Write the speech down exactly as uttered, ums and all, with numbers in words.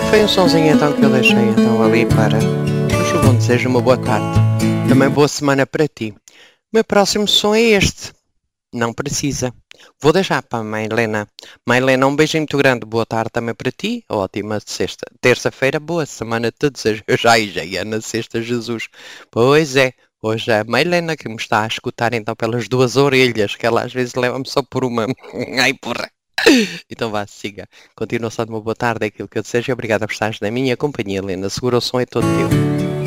Foi um sonzinho então que eu deixei então ali para o bom desejo, uma boa tarde. Também boa semana para ti. O meu próximo som é este. Não precisa. Vou deixar para a mãe Helena. Mãe Helena, um beijinho muito grande. Boa tarde também para ti. Ótima sexta. Terça-feira, boa semana te desejo. Eu já já ia na sexta, Jesus. Pois é. Hoje é a mãe Helena que me está a escutar então pelas duas orelhas, que ela às vezes leva-me só por uma. Ai, porra. Então vá, siga. Continuação de uma boa tarde, é aquilo que eu desejo. Obrigada por estares na minha companhia, Helena. Segura o som, é todo teu.